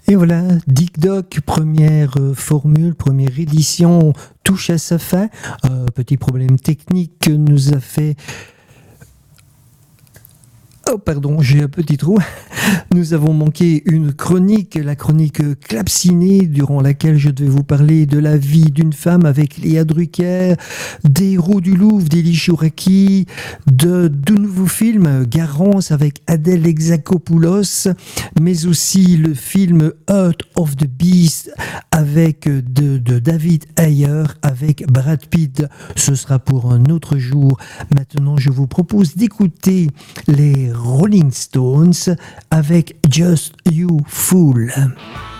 Et voilà, Dick Doc, première formule, première édition, touche à sa fin. Petit problème technique nous a fait... Oh pardon, j'ai un petit trou. Nous avons manqué une chronique, la chronique Clapsiné, durant laquelle je devais vous parler de la vie d'une femme avec Léa Drucker, des héros du Louvre d'Elie Chouraki, de nouveaux films, Garance avec Adèle Exarchopoulos, mais aussi le film Heart of the Beast avec de David Ayer avec Brad Pitt. Ce sera pour un autre jour. Maintenant, je vous propose d'écouter les Rolling Stones avec Just You Fool.